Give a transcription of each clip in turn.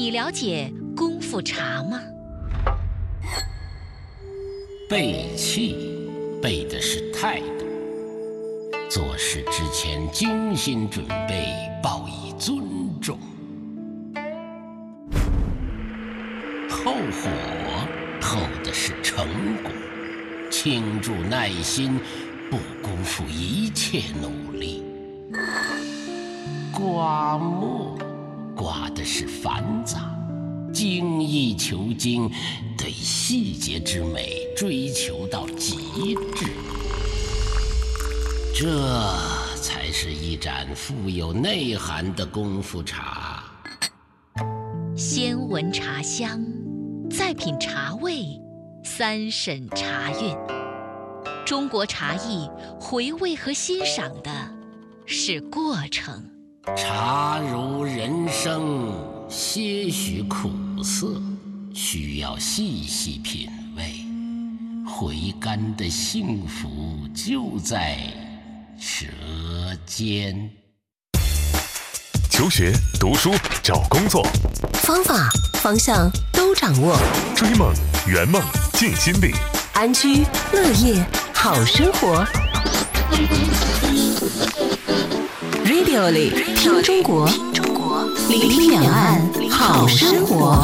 你了解功夫茶吗？ 背气，背的是态度。做事之前精心准备，报以尊重。后火，后的是成果。倾注耐心，不辜负一切努力。刮墨，刮的是繁杂。精益求精，对细节之美追求到极致，这才是一盏富有内涵的功夫茶。 先闻茶香，再品茶味，三审茶韵。中国茶艺回味和欣赏的是过程。 茶如人生，些许苦涩，需要细细品味。回甘的幸福就在舌尖。 求学、读书、找工作， 方法、方向都掌握。 追梦、圆梦、尽心力， 安居乐业，好生活。Radio 里听中国，聆听两岸好生活。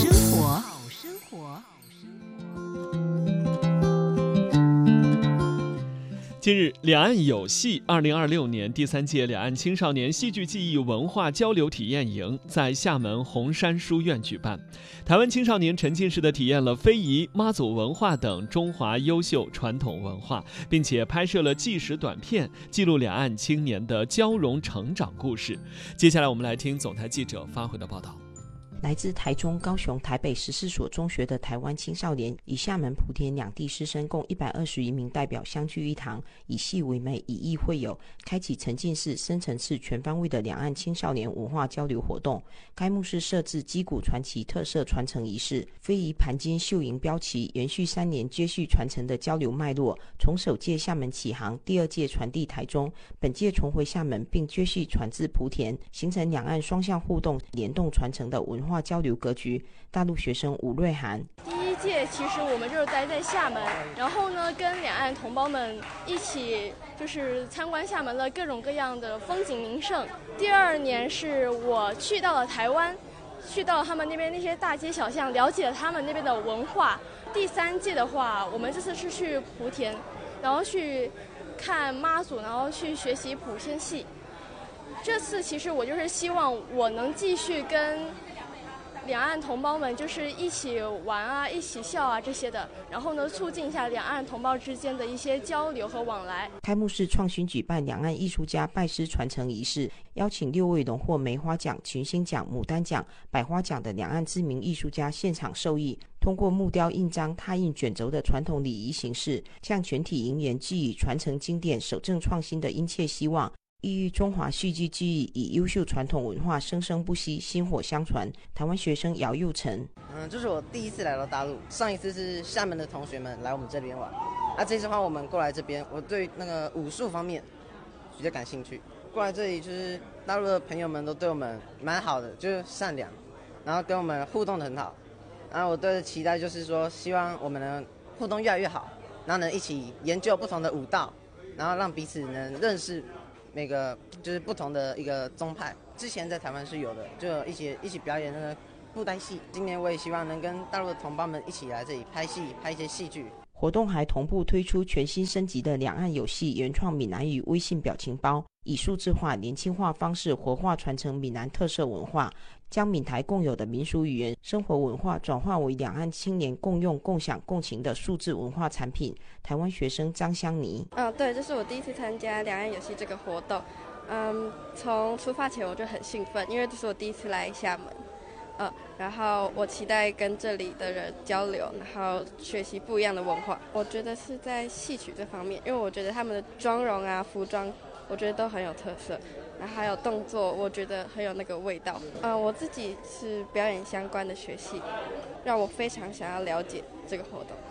近日，两岸有戏2026年第3届两岸青少年戏剧技艺文化交流体验营在厦门红山书院举办。台湾青少年沉浸式地体验了非遗、妈祖文化等中华优秀传统文化，并且拍摄了纪实短片，记录两岸青年的交融成长故事。接下来我们来听总台记者发回的报道。 来自台中、高雄、台北14所中学的台湾青少年，以厦门、莆田两地师生共121名代表相聚一堂，以戏为媒，以艺会友，开启沉浸式、深层次、全方位的两岸青少年文化交流活动。开幕式设置击鼓传奇特色传承仪式，非遗盘金绣银标旗，延续3年接续传承的交流脉络，从首届厦门起航，第2届传递台中，本届重回厦门，并接续传至莆田，形成两岸双向互动、联动传承的文化交流格局。大陆学生吴瑞涵： 第1届其实我们就是待在厦门，然后呢跟两岸同胞们一起就是参观厦门的各种各样的风景名胜。第2年是我去到了台湾，去到了他们那边那些大街小巷，了解了他们那边的文化。第3届的话，我们这次是去莆田，然后去看妈祖，然后去学习莆仙戏。这次其实我就是希望我能继续跟两岸同胞们就是一起玩啊，一起笑啊这些的，然后呢促进一下两岸同胞之间的一些交流和往来。 开幕式创新举办两岸艺术家拜师传承仪式，邀请6位荣获梅花奖、群星奖、牡丹奖、百花奖的两岸知名艺术家现场授艺，通过木雕印章、拓印卷轴的传统礼仪形式，向全体营员寄予传承经典、守正创新的殷切希望，意喻中华戏剧技艺以优秀传统文化生生不息、薪火相传。台湾学生姚佑成： 这是我第1次来到大陆，上一次是厦门的同学们来我们这边玩，这次的话我们过来这边，我对那个武术方面比较感兴趣。过来这里就是大陆的朋友们都对我们蛮好的，就是善良，然后跟我们互动得很好。然后我对的期待就是说，希望我们能互动越来越好，然后能一起研究不同的武道，然后让彼此能认识每个就是不同的一个宗派。之前在台湾是有的，就一起表演那个布袋戏。今年我也希望能跟大陆的同胞们一起来这里拍戏，拍一些戏剧。 活动还同步推出全新升级的两岸有戏原创闽南语微信表情包，以数字化、年轻化方式活化传承闽南特色文化，将闽台共有的民俗语言、生活文化转化为两岸青年共用、共享、共情的数字文化产品。台湾学生张香妮： 对，这是我第1次参加两岸有戏这个活动。从出发前我就很兴奋，因为这是我第1次来厦门。然后我期待跟这里的人交流，然后学习不一样的文化。我觉得是在戏曲这方面，因为我觉得他们的妆容啊、服装，我觉得都很有特色，然后还有动作，我觉得很有那个味道。我自己是表演相关的学系，让我非常想要了解这个活动。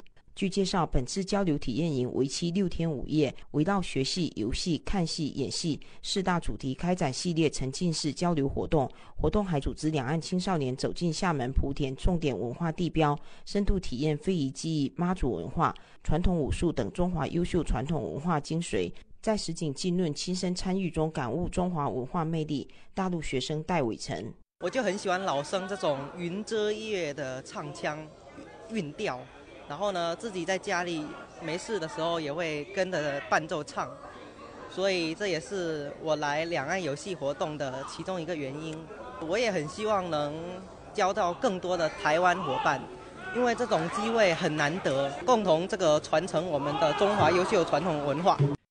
据介绍，本次交流体验营为期6天5夜，围绕学戏、游戏、看戏、演戏4大主题开展系列沉浸式交流活动。活动还组织两岸青少年走进厦门莆田重点文化地标，深度体验非遗技艺、妈祖文化、传统武术等中华优秀传统文化精髓，在实景浸润亲身参与中感悟中华文化魅力。大陆学生戴伟成， 我就很喜欢老生这种云遮月的唱腔韵调，然后呢，自己在家里没事的时候也会跟着伴奏唱，所以这也是我来两岸游戏活动的其中一个原因。我也很希望能交到更多的台湾伙伴，因为这种机会很难得，共同这个传承我们的中华优秀传统文化。